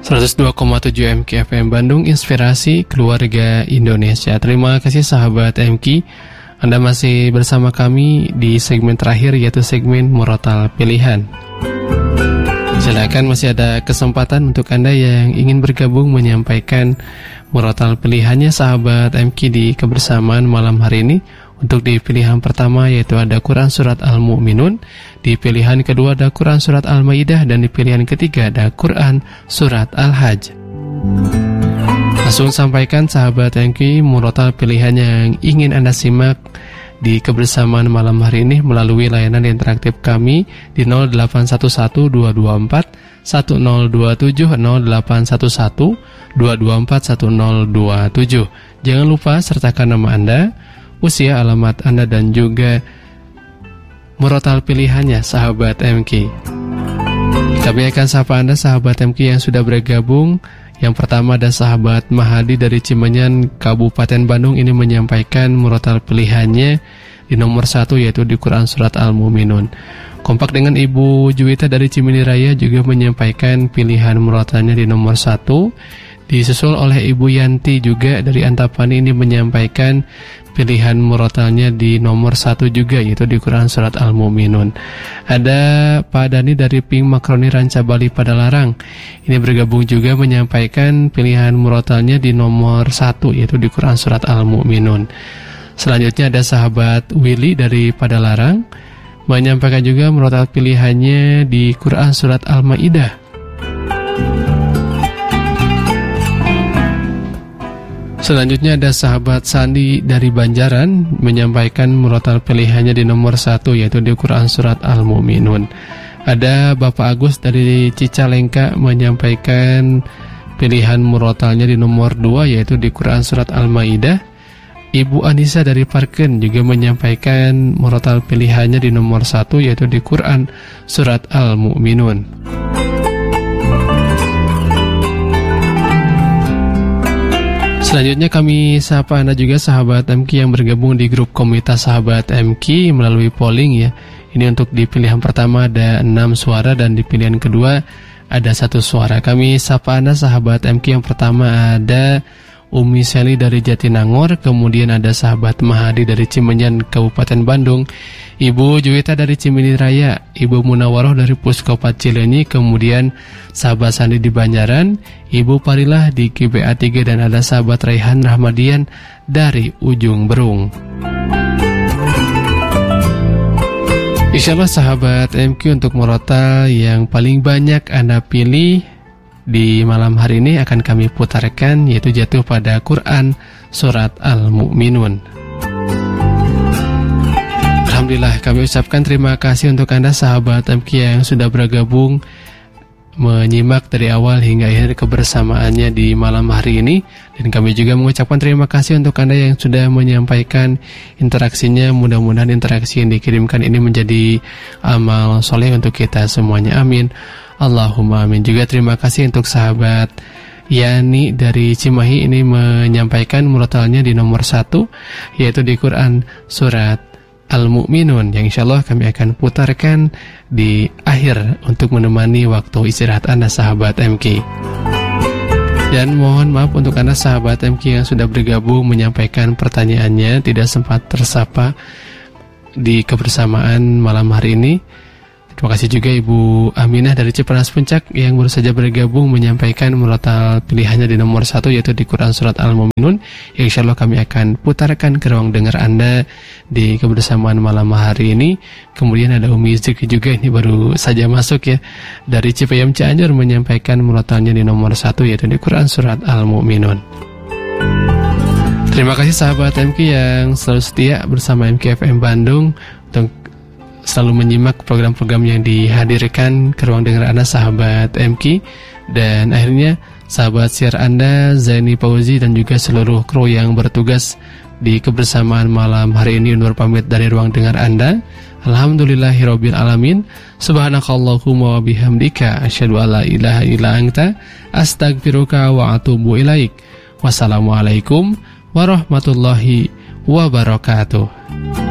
102,7 MK FM Bandung, Inspirasi Keluarga Indonesia. Terima kasih sahabat MK, Anda masih bersama kami di segmen terakhir, yaitu segmen Murotal Pilihan. Silakan, masih ada kesempatan untuk Anda yang ingin bergabung menyampaikan murotal pilihannya sahabat MK di kebersamaan malam hari ini. Untuk di pilihan pertama yaitu ada Quran Surat Al-Mu'minun, di pilihan kedua ada Quran Surat Al-Maidah, dan di pilihan ketiga ada Quran Surat Al-Hajj. Langsung sampaikan sahabat MK murotal pilihan yang ingin Anda simak di kebersamaan malam hari ini melalui layanan interaktif kami di 0812241027, 0811-224-1027. Jangan lupa sertakan nama Anda, usia, alamat Anda, dan juga murotal pilihannya sahabat MK. Kami akan sapa Anda sahabat MK yang sudah bergabung. Yang pertama ada sahabat Mahadi dari Cimenyan, Kabupaten Bandung. Ini menyampaikan murotal pilihannya di nomor 1 yaitu di Quran Surat Al-Mu'minun. Kompak dengan Ibu Juwita dari Cimindi Raya juga menyampaikan pilihan murotalnya di nomor 1. Disusul oleh Ibu Yanti juga dari Antapani, ini menyampaikan pilihan murotalnya di nomor 1 juga yaitu di Quran Surat Al-Mu'minun. Ada Pak Dani dari Ping Makroni Ranca Bali Padalarang, ini bergabung juga menyampaikan pilihan murotalnya di nomor 1 yaitu di Quran Surat Al-Mu'minun. Selanjutnya ada sahabat Willy dari Padalarang, menyampaikan juga murotal pilihannya di Quran Surat Al-Maidah. Selanjutnya ada sahabat Sandi dari Banjaran, menyampaikan murotal pilihannya di nomor 1 yaitu di Quran Surat Al-Mu'minun. Ada Bapak Agus dari Cicalengka menyampaikan pilihan murotalnya di nomor 2 yaitu di Quran Surat Al-Maidah. Ibu Anissa dari Parken juga menyampaikan murotal pilihannya di nomor 1 yaitu di Quran Surat Al-Mu'minun. Selanjutnya kami sapa Anda juga sahabat MK yang bergabung di grup komunitas sahabat MK melalui polling ya. Ini untuk di pilihan pertama ada 6 suara dan di pilihan kedua ada 1 suara. Kami sapa Anda sahabat MK yang pertama ada Umi Seli dari Jatinangor, kemudian ada sahabat Mahadi dari Cimenyan Kabupaten Bandung, Ibu Juwita dari Cimindi Raya, Ibu Munawaroh dari Puskopat Cileunyi, kemudian sahabat Sandi di Banjaran, Ibu Parilah di GBA 3, dan ada sahabat Raihan Rahmadian dari Ujung Berung. Insyaallah sahabat MQ, untuk murotal yang paling banyak Anda pilih di malam hari ini akan kami putarkan yaitu jatuh pada Quran Surat Al-Mu'minun. Alhamdulillah, kami ucapkan terima kasih untuk Anda sahabat MK yang sudah bergabung menyimak dari awal hingga akhir kebersamaannya di malam hari ini. Dan kami juga mengucapkan terima kasih untuk Anda yang sudah menyampaikan interaksinya. Mudah-mudahan interaksi yang dikirimkan ini menjadi amal soleh untuk kita semuanya, amin Allahumma amin. Juga terima kasih untuk sahabat Yani dari Cimahi, ini menyampaikan murotalnya di nomor 1 yaitu di Quran Surat Al-Mu'minun, yang insyaallah kami akan putarkan di akhir untuk menemani waktu istirahat Anda sahabat MK. Dan mohon maaf untuk Anda sahabat MK yang sudah bergabung menyampaikan pertanyaannya tidak sempat tersapa di kebersamaan malam hari ini. Terima kasih juga Ibu Aminah dari Cipanas Puncak yang baru saja bergabung menyampaikan murotal pilihannya di nomor 1 yaitu di Quran Surat Al-Mu'minun, yang insyaallah kami akan putarkan ke ruang dengar Anda di kebersamaan malam hari ini. Kemudian ada Umi Zikri juga, ini baru saja masuk ya, dari Cipayam Cianjur menyampaikan murotalnya di nomor 1 yaitu di Quran Surat Al-Mu'minun. Terima kasih sahabat MK yang selalu setia bersama MKFM Bandung untuk selalu menyimak program-program yang dihadirkan ke ruang dengar Anda sahabat MK. Dan akhirnya sahabat siar Anda Zaini Pauzi dan juga seluruh kru yang bertugas di kebersamaan malam hari ini undur pamit dari ruang dengar Anda. Alhamdulillahirabbil alamin. Subhanakallahumma wa bihamdika asyhadu an la ilaha illa anta astaghfiruka wa atubu ilaik. Wassalamualaikum warahmatullahi wabarakatuh.